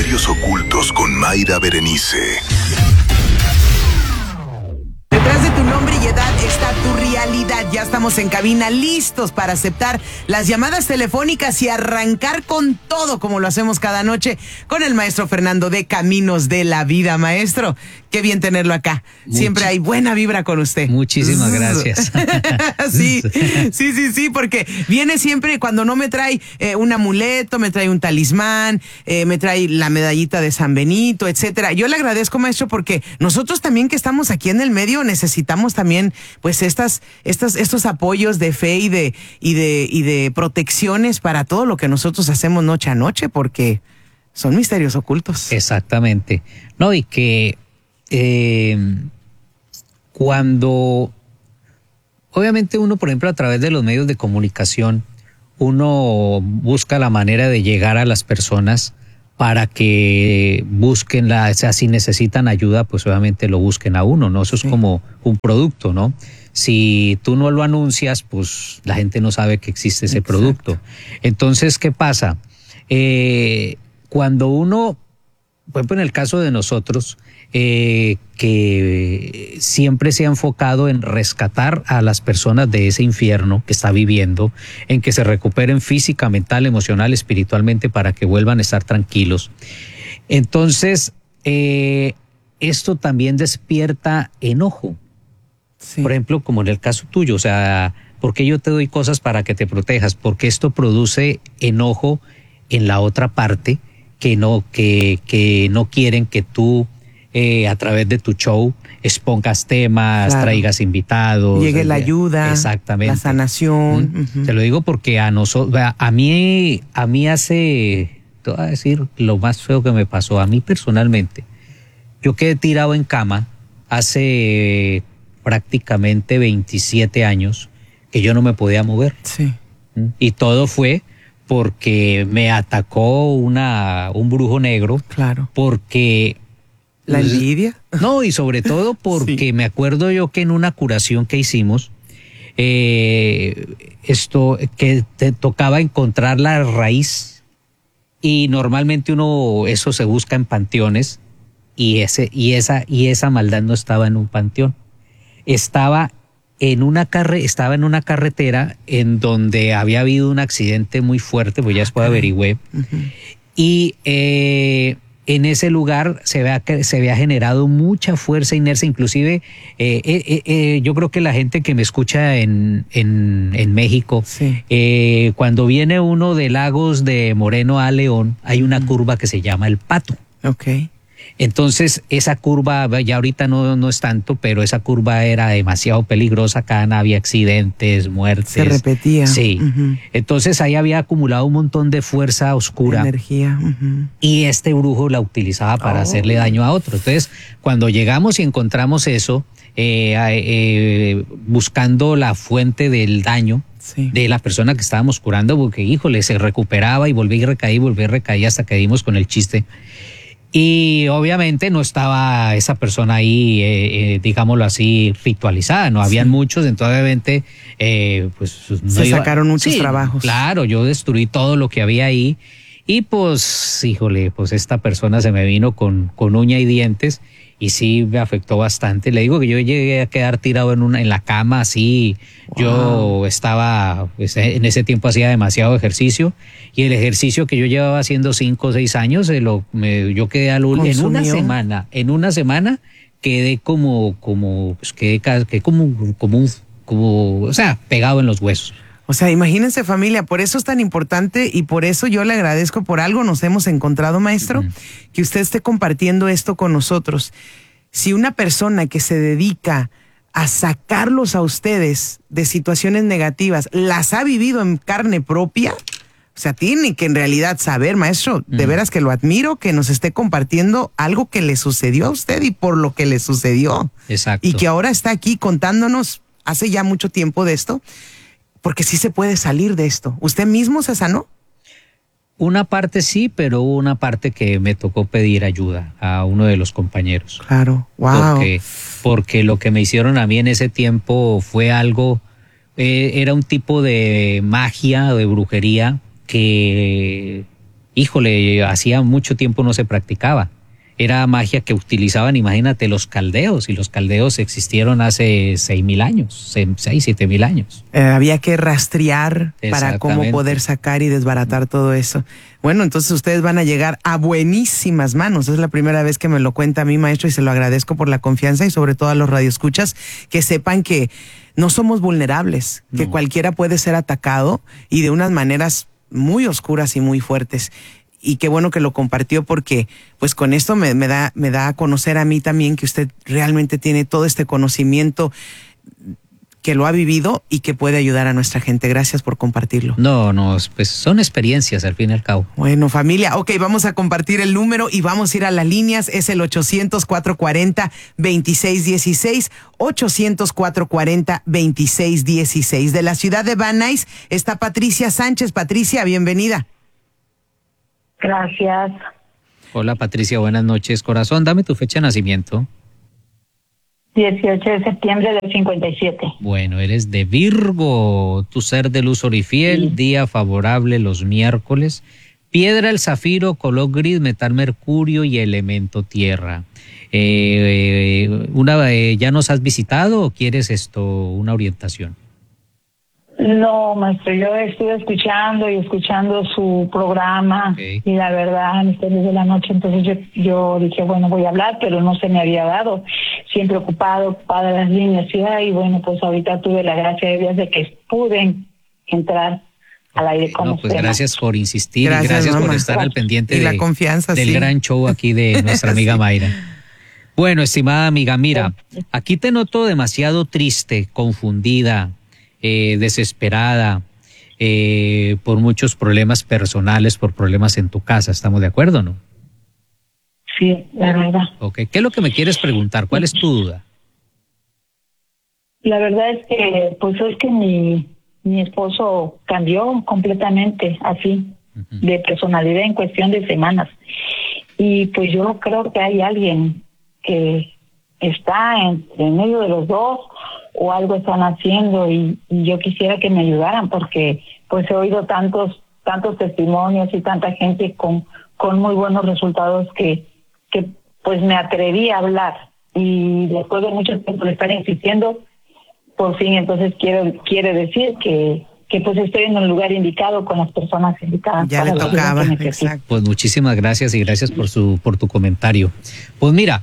Misterios ocultos con Mayra Berenice. Detrás de tu nombre y edad está tu realidad. Ya estamos en cabina, listos para aceptar las llamadas telefónicas y arrancar con todo, como lo hacemos cada noche, con el maestro Fernando de Caminos de la Vida. Maestro, qué bien tenerlo acá. Siempre hay buena vibra con usted. Muchísimas gracias. Sí, porque viene siempre cuando no me trae un amuleto, me trae un talismán, me trae la medallita de San Benito, etcétera. Yo le agradezco, maestro, porque nosotros también que estamos aquí en el medio necesitamos también pues estos apoyos de fe y de protecciones para todo lo que nosotros hacemos noche a noche, porque son misterios ocultos. Exactamente. No, y que cuando obviamente uno, por ejemplo, a través de los medios de comunicación, uno busca la manera de llegar a las personas para que busquen o sea, si necesitan ayuda, pues obviamente lo busquen a uno, ¿no? Eso es como un producto, ¿no? Si tú no lo anuncias, pues la gente no sabe que existe ese producto. Entonces, ¿qué pasa? Cuando uno, por ejemplo, en el caso de nosotros, que siempre se ha enfocado en rescatar a las personas de ese infierno que está viviendo, en que se recuperen física, mental, emocional, espiritualmente, para que vuelvan a estar tranquilos. Entonces, esto también despierta enojo. Sí. Por ejemplo, como en el caso tuyo, o sea, ¿por qué yo te doy cosas para que te protejas? Porque esto produce enojo en la otra parte, que no quieren que tú a través de tu show expongas temas, traigas invitados, llegue la ayuda, exactamente, la sanación. Te lo digo porque a mí hace, te voy a decir lo más feo que me pasó a mí personalmente. Yo quedé tirado en cama hace prácticamente 27 años que yo no me podía mover. Sí. Y todo fue porque me atacó un brujo negro. Claro. Porque ¿la envidia? No, y sobre todo porque me acuerdo yo que en una curación que hicimos, esto que te tocaba encontrar la raíz, y normalmente eso se busca en panteones, y esa maldad no estaba en un panteón, estaba en una carretera en donde había habido un accidente muy fuerte, pues ya después averigüé, y en ese lugar se había generado mucha fuerza, inercia, inclusive yo creo que la gente que me escucha en México, cuando viene uno de Lagos de Moreno a León, hay una curva que se llama El Pato. Okay. Entonces esa curva ya ahorita no es tanto, pero esa curva era demasiado peligrosa, acá había accidentes, muertes. Se repetía. Sí. Entonces ahí había acumulado un montón de fuerza oscura. Energía. Y este brujo la utilizaba para hacerle daño a otro. Entonces cuando llegamos y encontramos eso, buscando la fuente del daño de la persona que estábamos curando, porque híjole, se recuperaba y volvía y recaía hasta que dimos con el chiste. Y obviamente no estaba esa persona ahí, digámoslo así, ritualizada, no habían muchos, entonces obviamente pues no sacaron muchos trabajos. Claro, yo destruí todo lo que había ahí y pues, híjole, pues esta persona se me vino con uña y dientes y sí me afectó bastante. Le digo que yo llegué a quedar tirado en la cama así. Wow. Yo estaba, pues, en ese tiempo hacía demasiado ejercicio y el ejercicio que yo llevaba haciendo 5 o 6 años, yo quedé en una semana quedé como, o sea, pegado en los huesos. O sea, imagínense, familia, por eso es tan importante y por eso yo le agradezco, por algo nos hemos encontrado, maestro, que usted esté compartiendo esto con nosotros. Si una persona que se dedica a sacarlos a ustedes de situaciones negativas, las ha vivido en carne propia, o sea, tiene que en realidad saber, maestro, de veras que lo admiro, que nos esté compartiendo algo que le sucedió a usted y por lo que le sucedió. Exacto. Y que ahora está aquí contándonos hace ya mucho tiempo de esto. Porque sí se puede salir de esto. ¿Usted mismo se sanó? Una parte sí, pero hubo una parte que me tocó pedir ayuda a uno de los compañeros. Claro, wow. Porque lo que me hicieron a mí en ese tiempo fue algo, era un tipo de magia o de brujería que híjole, hacía mucho tiempo no se practicaba. Era magia que utilizaban, imagínate, los caldeos, y los caldeos existieron hace 6.000 años, 7.000 años. Había que rastrear para cómo Exactamente. poder sacar y desbaratar todo eso. Bueno, entonces ustedes van a llegar a buenísimas manos. Es la primera vez que me lo cuenta a mí, maestro, y se lo agradezco por la confianza, y sobre todo a los radioescuchas que sepan que no somos vulnerables, que No. cualquiera puede ser atacado, y de unas maneras muy oscuras y muy fuertes. Y qué bueno que lo compartió, porque pues con esto me da a conocer a mí también que usted realmente tiene todo este conocimiento, que lo ha vivido y que puede ayudar a nuestra gente. Gracias por compartirlo. No, pues son experiencias al fin y al cabo. Bueno, familia, ok, vamos a compartir el número y vamos a ir a las líneas. Es el 800-440-2616, 800-440-2616. De la ciudad de Van Nuys está Patricia Sánchez. Patricia, bienvenida. Gracias. Hola Patricia, buenas noches. Corazón, dame tu fecha de nacimiento. 18 de septiembre del 57. Bueno, eres de Virgo, tu ser de luz orifiel, Sí. día favorable los miércoles, piedra el zafiro, color gris, metal mercurio y elemento tierra. ¿Ya nos has visitado o quieres una orientación? No, maestro, yo estuve escuchando su programa, Ok. y la verdad, desde la noche, entonces yo dije, bueno, voy a hablar, pero no se me había dado, siempre ocupada las líneas, ¿sí? Y bueno, pues ahorita tuve la gracia de Dios de que pude entrar al aire con No, usted. pues gracias por insistir, y Gracias, gracias por mamá. estar al pendiente Y la confianza, del sí. gran show aquí de nuestra amiga Mayra. Bueno, estimada amiga, mira, aquí te noto demasiado triste, confundida, desesperada, por muchos problemas personales, por problemas en tu casa. ¿Estamos de acuerdo, no? Sí, la verdad. Ok, ¿qué es lo que me quieres preguntar? ¿Cuál es tu duda? La verdad es que, pues es que mi esposo cambió completamente, así, de personalidad en cuestión de semanas. Y pues yo creo que hay alguien que está en medio de los dos, o algo están haciendo, y yo quisiera que me ayudaran, porque pues he oído tantos testimonios y tanta gente con muy buenos resultados que pues me atreví a hablar, y después de mucho tiempo de estar insistiendo, por fin entonces quiere decir que pues estoy en el lugar indicado con las personas indicadas. Ya le para lo tocaba, que necesito. exacto. Pues muchísimas gracias, y gracias por tu comentario. Pues mira,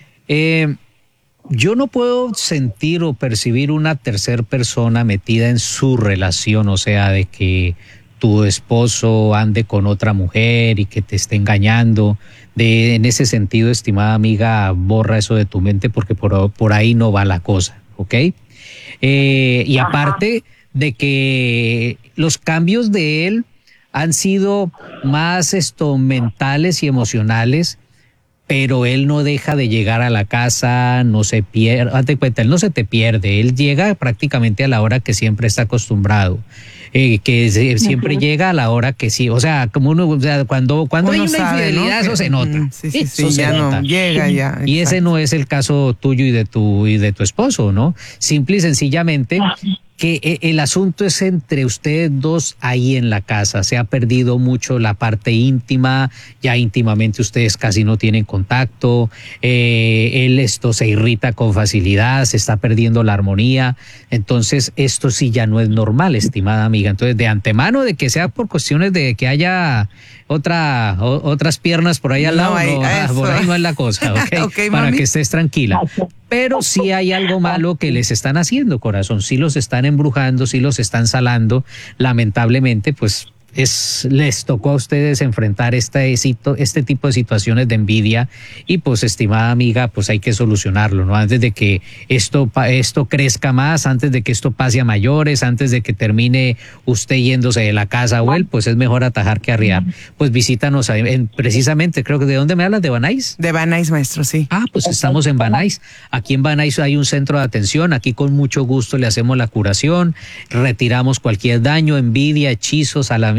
yo no puedo sentir o percibir una tercera persona metida en su relación, o sea, de que tu esposo ande con otra mujer y que te esté engañando. En ese sentido, estimada amiga, borra eso de tu mente, porque por ahí no va la cosa, ¿ok? Y aparte de que los cambios de él han sido más mentales y emocionales, pero él no deja de llegar a la casa, no se pierde, date cuenta, él no se te pierde, él llega prácticamente a la hora que siempre está acostumbrado, siempre llega a la hora que sí, o sea, como o sea, cuando hay Uno una sabe, infidelidad, ¿no? eso se nota. Sí, Eso se ya nota. no llega ya. Y ese exacto. no es el caso tuyo y de tu esposo, ¿no? Simple y sencillamente que el asunto es entre ustedes dos ahí en la casa. Se ha perdido mucho la parte íntima, ya íntimamente ustedes casi no tienen contacto, él se irrita con facilidad, se está perdiendo la armonía. Entonces esto sí ya no es normal, estimada amiga. Entonces, de antemano, de que sea por cuestiones de que haya otras piernas por ahí al lado, por ahí no es la cosa, ¿ok? Ok, Para mami. que estés tranquila. Pero sí hay algo malo que les están haciendo, corazón. Sí los están embrujando, sí los están salando. Lamentablemente, pues les tocó a ustedes enfrentar este tipo de situaciones de envidia, y pues, estimada amiga, pues hay que solucionarlo, ¿no? Antes de que esto crezca más, antes de que esto pase a mayores, antes de que termine usted yéndose de la casa o él, pues es mejor atajar que arriar. Pues visítanos precisamente, creo que ¿de dónde me hablas? ¿De Van Nuys? De Van Nuys, maestro, sí. Ah, pues estamos en Van Nuys. Aquí en Van Nuys hay un centro de atención. Aquí con mucho gusto le hacemos la curación, retiramos cualquier daño, envidia, hechizos, salamín,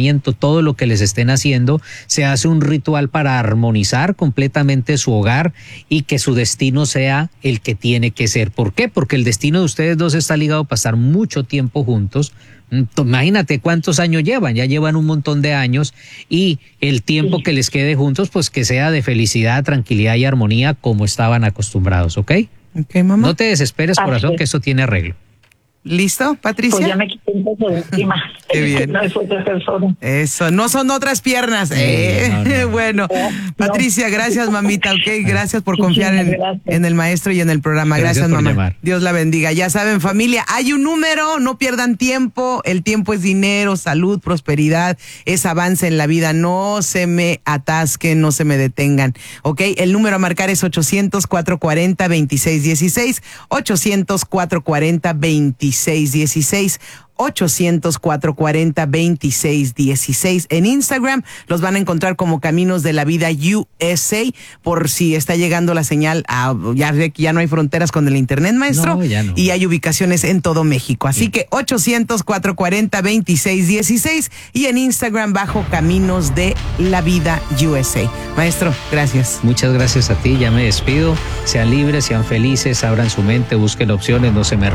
tratamiento, todo lo que les estén haciendo, se hace un ritual para armonizar completamente su hogar y que su destino sea el que tiene que ser. ¿Por qué? Porque el destino de ustedes dos está ligado a pasar mucho tiempo juntos. Imagínate cuántos años llevan, ya llevan un montón de años, y el tiempo que les quede juntos, pues que sea de felicidad, tranquilidad y armonía como estaban acostumbrados, ¿ok? Ok, mamá. No te desesperes, corazón, que eso tiene arreglo. ¿Listo, Patricia? Pues ya me quité un poco de encima. Qué bien. No es otra persona. Eso, no son otras piernas. No. Bueno, No. Patricia, gracias, mamita, ok, gracias por confiar Muchísimas gracias. en el maestro y en el programa. Gracias Gracias, por mamá. llamar. Dios la bendiga. Ya saben, familia, hay un número, no pierdan tiempo, el tiempo es dinero, salud, prosperidad, es avance en la vida, no se me atasquen, no se me detengan, ok, el número a marcar es 800-440-2616, 800-440-2616, 800-440-2616. En Instagram los van a encontrar como Caminos de la Vida USA, por si está llegando la señal ya no hay fronteras con el internet, maestro. No, ya no. Y hay ubicaciones en todo México. Así que 800-440-2616 y en Instagram bajo Caminos de la Vida USA. Maestro, gracias. Muchas gracias a ti, ya me despido. Sean libres, sean felices, abran su mente, busquen opciones, no se me